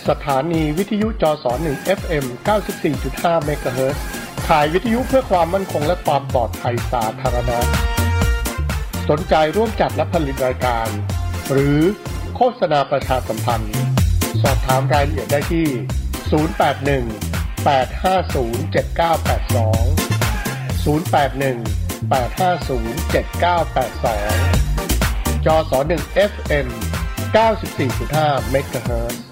สถานีวิทยุจส1 FM 94.5 เมกะเฮิรตซ์ถ่ายวิทยุเพื่อความมั่นคงและความปลอดภัยสาธารณะสนใจร่วมจัดและผลิตรายการหรือโฆษณาประชาสัมพันธ์สอบถามรายละเอียดได้ที่ 081-850-7982 081-850-7982 จส1 FM 94.5 เมกะเฮิรตซ์